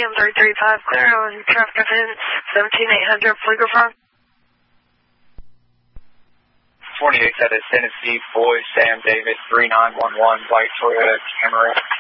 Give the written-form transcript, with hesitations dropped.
Sam 335 clear on traffic offense 17800 Flugerfarm. 28 out of Tennessee, boy, Sam David 3911, white Toyota Camry.